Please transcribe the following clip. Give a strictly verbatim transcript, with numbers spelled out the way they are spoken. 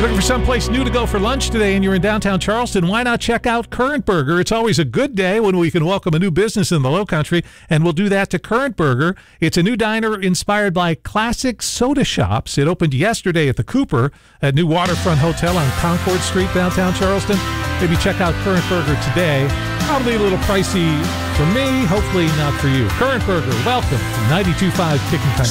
Looking for someplace new to go for lunch today and you're in downtown Charleston, why not check out Current Burger? It's always a good day when we can welcome a new business in the Lowcountry, and we'll do that to Current Burger. It's a new diner inspired by classic soda shops. It opened yesterday at the Cooper, a new waterfront hotel on Concord Street, downtown Charleston. Maybe check out Current Burger today. Probably a little pricey for me, hopefully not for you. Current Burger, welcome to ninety-two point five Kicking Country.